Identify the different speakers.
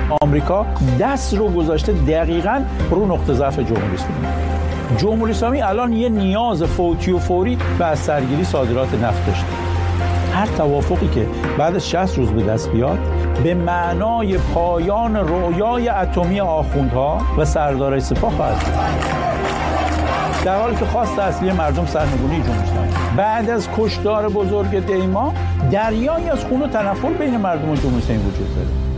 Speaker 1: آمریکا دست رو گذاشته دقیقاً رو نقطه ضعف جمهوری اسلامی. جمهوری اسلامی الان یه نیاز فوتی و فوری به از سرگیری صادرات نفت داشته. هر توافقی که بعد از 60 روز به دست بیاد به معنای پایان رویای اتمی آخوندها و سردارای سپاه خواهد بود. در حالی که خواست اصلی مردم سرنگونی جمهوری اسلامی. بعد از کشتار بزرگ دیما دریایی از خون و تنفر بین مردم و جمهوری اسلامی وجود داره.